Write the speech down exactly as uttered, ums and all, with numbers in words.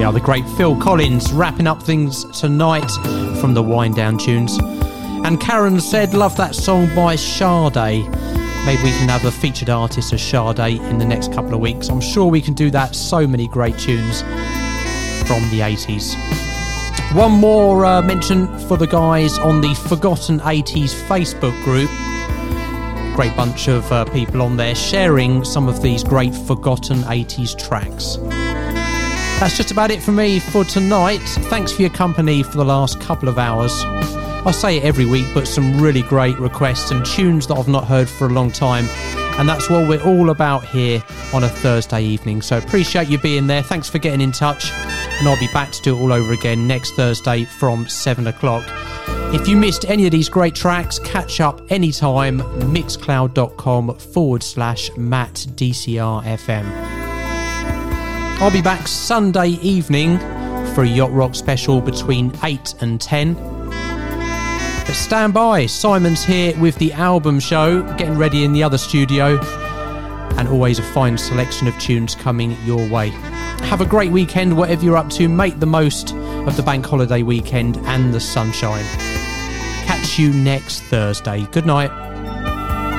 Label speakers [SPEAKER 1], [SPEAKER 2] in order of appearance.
[SPEAKER 1] we are, the great Phil Collins, wrapping up things tonight from the Wind Down tunes. And Karen said, love that song by Sade. Maybe we can have a featured artist as Sade in the next couple of weeks. I'm sure we can do that. So many great tunes from the eighties. One more uh, mention for the guys on the Forgotten eighties Facebook group. Great bunch of uh, people on there sharing some of these great forgotten eighties tracks. That's just about it for me for tonight. Thanks for your company for the last couple of hours. I say it every week, but some really great requests and tunes that I've not heard for a long time. And that's what we're all about here on a Thursday evening. So appreciate you being there. Thanks for getting in touch. And I'll be back to do it all over again next Thursday from seven o'clock. If you missed any of these great tracks, catch up anytime, mixcloud.com forward slash Matt DCR FM. I'll be back Sunday evening for a Yacht Rock special between eight and ten. But stand by, Simon's here with the album show, getting ready in the other studio, and always a fine selection of tunes coming your way. Have a great weekend, whatever you're up to. Make the most of the bank holiday weekend and the sunshine. Catch you next Thursday. Good night.